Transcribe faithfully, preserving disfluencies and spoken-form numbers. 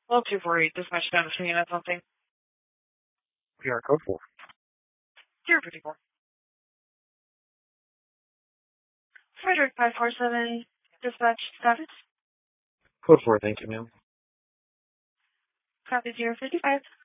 Well, two four eight, dispatch down to me, that's something. P R code four. zero fifty-four. Frederick five four seven, dispatch status. Code four, thank you, ma'am. Copy zero fifty-five.